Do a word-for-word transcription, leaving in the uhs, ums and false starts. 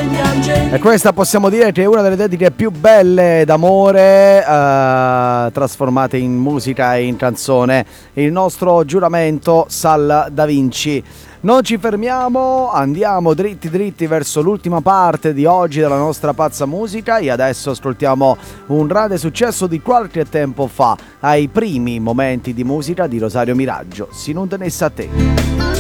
E questa possiamo dire che è una delle dediche più belle d'amore eh, trasformate in musica e in canzone. Il nostro giuramento Sal Da Vinci. Non ci fermiamo, andiamo dritti dritti verso l'ultima parte di oggi della nostra pazza musica e adesso ascoltiamo un grande successo di qualche tempo fa, ai primi momenti di musica di Rosario Miraggio, Si non tenesse a te.